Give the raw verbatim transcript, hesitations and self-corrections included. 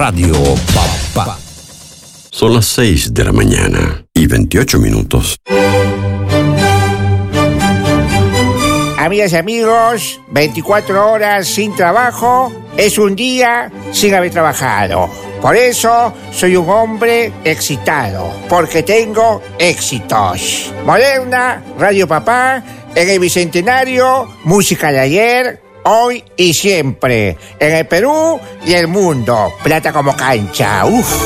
Radio Papá. Son las seis de la mañana y veintiocho minutos. Amigas y amigos, veinticuatro horas sin trabajo es un día sin haber trabajado. Por eso soy un hombre excitado, porque tengo éxitos. Moderna, Radio Papá, en el Bicentenario, música de ayer, hoy y siempre. En el Perú y el mundo, plata como cancha. Uf.